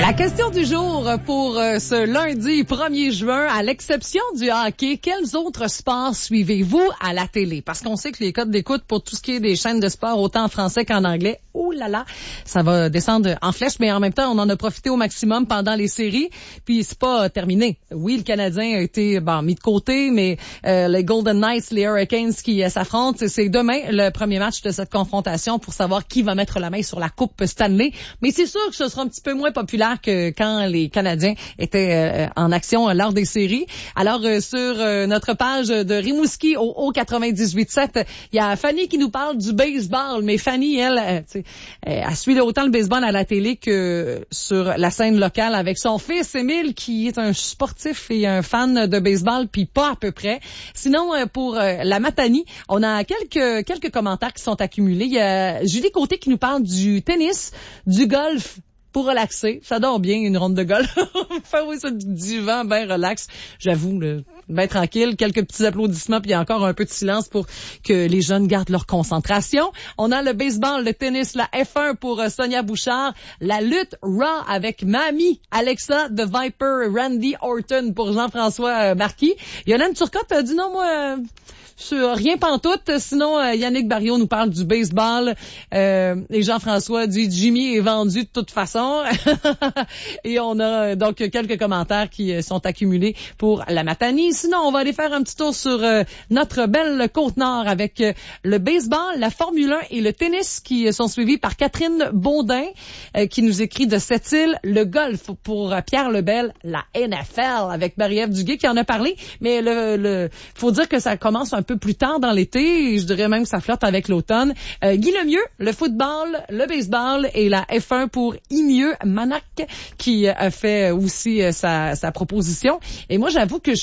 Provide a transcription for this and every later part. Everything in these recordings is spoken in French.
La question du jour pour ce lundi 1er juin, à l'exception du hockey, quels autres sports suivez-vous à la télé? Parce qu'on sait que les codes d'écoute pour tout ce qui est des chaînes de sport, autant en français qu'en anglais, oh là là, ça va descendre en flèche, mais en même temps, on en a profité au maximum pendant les séries, puis c'est pas terminé. Oui, le Canadien a été mis de côté, mais les Golden Knights, les Hurricanes qui s'affrontent, c'est demain le premier match de cette confrontation pour savoir qui va mettre la main sur la Coupe Stanley. Mais c'est sûr que ce sera un petit peu moins populaire que quand les Canadiens étaient en action lors des séries. Alors, sur notre page de Rimouski au 98.7, il y a Fanny qui nous parle du baseball. Mais Fanny, elle suit autant le baseball à la télé que sur la scène locale avec son fils Émile, qui est un sportif et un fan de baseball, puis pas à peu près. Sinon, pour la Matanie, on a quelques commentaires qui sont accumulés. Il y a Julie Côté qui nous parle du tennis, du golf, pour relaxer. Ça dort bien, une ronde de golf. Enfin, oui, c'est du divan bien relax. J'avoue, bien tranquille. Quelques petits applaudissements, puis il y a encore un peu de silence pour que les jeunes gardent leur concentration. On a le baseball, le tennis, la F1 pour Sonia Bouchard, la lutte Raw avec Mamie, Alexa The Viper, Randy Orton pour Jean-François Marquis. Yolande Turcotte a dit non, moi... sur rien pantoute. Sinon, Yannick Barriot nous parle du baseball. Et Jean-François dit Jimmy est vendu de toute façon. Et on a donc quelques commentaires qui sont accumulés pour la Matanie. Sinon, on va aller faire un petit tour sur notre belle Côte-Nord avec le baseball, la Formule 1 et le tennis qui sont suivis par Catherine Baudin qui nous écrit de Sept-Îles, le golf pour Pierre Lebel, la NFL avec Marie-Ève Duguay qui en a parlé. Mais faut dire que ça commence un peu plus tard dans l'été, et je dirais même que ça flotte avec l'automne. Guy Lemieux, le football, le baseball et la F1 pour Imieux Manac qui a fait aussi sa proposition. Et moi, j'avoue que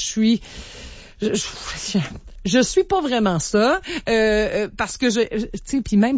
je suis pas vraiment ça parce que tu sais, puis même